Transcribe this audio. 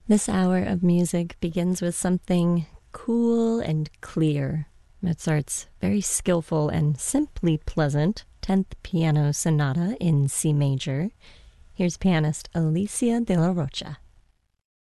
This hour of music begins with something cool and clear. Mozart's very skillful and simply pleasant 10th Piano Sonata in C major. Here's pianist Alicia de la Rocha.